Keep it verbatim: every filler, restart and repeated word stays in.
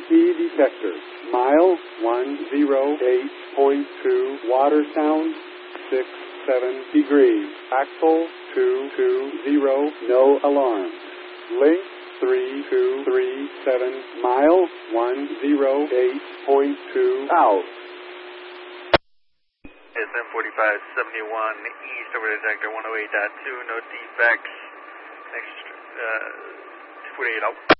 key detector. Mile one oh eight point two. Water sound six seven degrees. Axle two two zero. No alarm. Link three two three seven. Mile one oh eight point two. Out. S M forty-five seventy-one east over detector one oh eight point two. No defects. Next, uh, forty-eight out.